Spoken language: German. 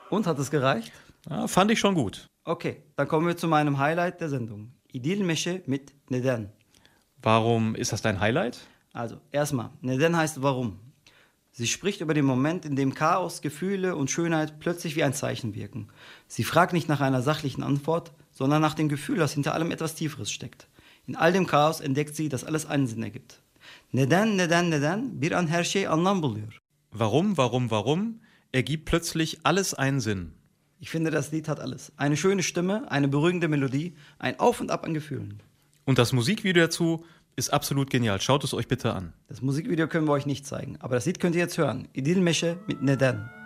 Und, hat es gereicht? Ja, fand ich schon gut. Okay, dann kommen wir zu meinem Highlight der Sendung. İdilmeşe mit neden. Warum ist das dein Highlight? Also, erstmal, neden heißt warum. Sie spricht über den Moment, in dem Chaos, Gefühle und Schönheit plötzlich wie ein Zeichen wirken. Sie fragt nicht nach einer sachlichen Antwort, sondern nach dem Gefühl, dass hinter allem etwas Tieferes steckt. In all dem Chaos entdeckt sie, dass alles einen Sinn ergibt. Neden bir an her şey anlam buluyor. Warum ergibt plötzlich alles einen Sinn. Ich finde, das Lied hat alles. Eine schöne Stimme, eine beruhigende Melodie, ein Auf und Ab an Gefühlen. Und das Musikvideo dazu ist absolut genial. Schaut es euch bitte an. Das Musikvideo können wir euch nicht zeigen, aber das Lied könnt ihr jetzt hören. İdilmeşe mit neden.